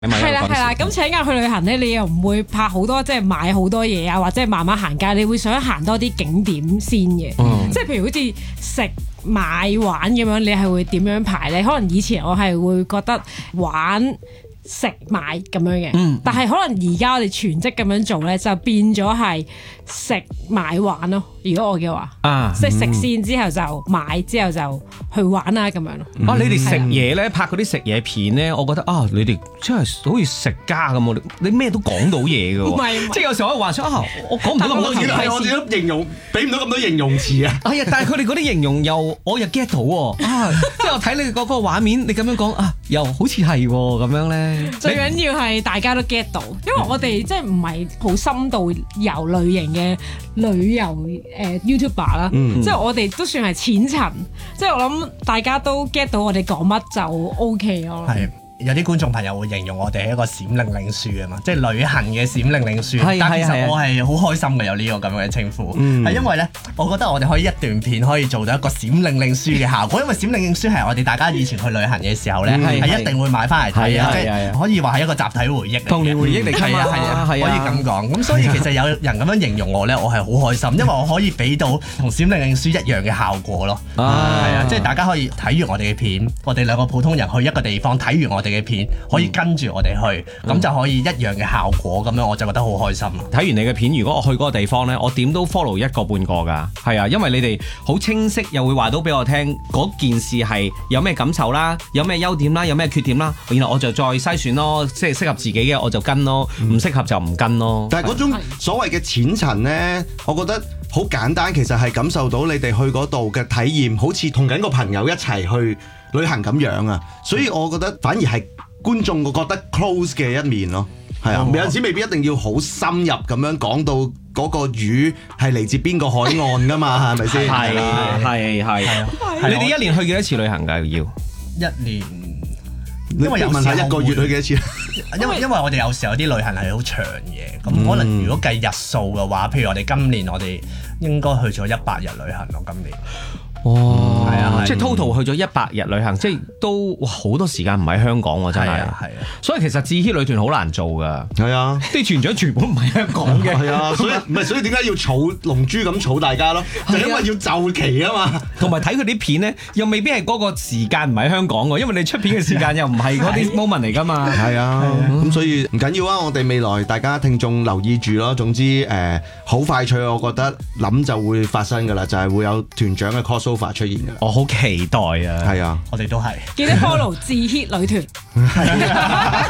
係啦，咁請假去旅行咧，你又唔會拍好多即係買好多嘢啊，或者慢慢行街，你會想行多啲景點先嘅。即係譬如好似食買玩咁樣，你係會點樣排咧？可能以前我係會覺得玩食買咁樣嘅，但係可能而家我哋全職咁樣做咧，就變咗係食買玩咯。如果我嘅話，即係食先之後就買，之後就去玩啊咁樣咯。 你哋食嘢咧，拍嗰啲食嘢片咧，我覺得你哋真係好似食家咁喎，你咩都講到嘢嘅喎。即係有時候我幻想我講唔到咁多嘢， 我自己形容俾唔到咁多形容詞啊。 係啊，但係佢哋嗰啲形容我又 get 到喎。即係我睇你嗰個畫面，你咁樣講又好似係咁樣咧。 最緊要係大家都 get 到，因為我哋即係唔係好深度遊類型嘅旅遊YouTuber 啦，即係我哋都算係淺層，即係我諗大家都 get 到我哋講乜就 OK 咯。 係有啲觀眾朋友會形容我哋係一個閃靈靈書啊嘛，即係旅行嘅閃靈靈書。但其實我係好開心嘅有呢個咁樣嘅稱呼，係因為咧，我覺得我哋可以一段片可以做到一個閃靈靈書嘅效果，因為閃靈靈書係我哋大家以前去旅行嘅時候咧，係一定會買翻嚟睇啊，即係可以話係一個集體回憶嚟嘅童年回憶嚟㗎嘛， 可以咁講。咁所以其實有人咁樣形容我咧，我係好開心，因為我可以俾到同閃靈靈書一樣嘅效果咯。係啊，即係大家可以睇完我哋嘅片，我哋兩個普通人去一個地方睇完我哋嘅片，可以跟住我哋去，咁就可以一樣嘅效果，咁樣我就覺得好開心。 睇完你嘅片，如果我去嗰個地方呢，我點都 follow 一個半個㗎，係啊，因為你哋好清晰，又會話到俾我聽嗰件事係有咩感受啦，有咩優點啦，有咩缺點啦，然後我就再篩選咯，即係適合自己嘅我就跟咯，唔適合就唔跟咯。 但係嗰種所謂嘅淺層呢，我覺得好簡單，其實係感受到你哋去嗰度嘅體驗，好似同緊個朋友一齊去旅行咁樣啊，所以我覺得反而係觀眾我覺得 close 嘅一面咯，係啊，有陣時未必一定要好深入咁樣講到嗰個魚係嚟自邊個海岸噶嘛，係咪先？ 係。你哋一年去幾多次旅行㗎？要一年， 因為問下一個月去幾多次？ 因為我哋有時候有啲旅行係好長嘅，咁可能如果計日數嘅話，譬如我哋今年我哋應該去咗100日旅行咯，今年。 係啊，即係 total 去咗100日旅行，即係都好多時間唔喺香港喎，真係。係啊，所以其實自協旅團好難做㗎。 係啊， 啲團長全部唔喺香港嘅。 係啊，所以點解要儲龍珠咁儲大家咯？就因為要就期啊嘛。 同埋睇佢啲片咧，又未必係嗰個時間唔喺香港喎，因為你出片嘅時間又唔係嗰啲 moment 嚟㗎嘛。 係啊，咁所以唔緊要啊，我哋未來大家聽眾留意住咯。總之好快脆，我覺得諗就會發生㗎啦，就係會有團長嘅 crossover出現嘅。 我好期待啊！ 係啊， 我哋都係。 記得 follow 自協旅團。